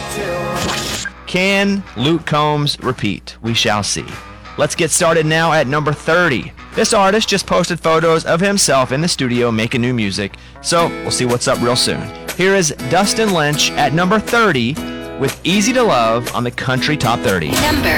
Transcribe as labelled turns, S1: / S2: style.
S1: Can Luke Combs repeat? We shall see. Let's get started now at number 30. This artist just posted photos of himself in the studio making new music, so we'll see what's up real soon. Here is Dustin Lynch at number 30 with Easy to Love on the Country Top 30.
S2: Number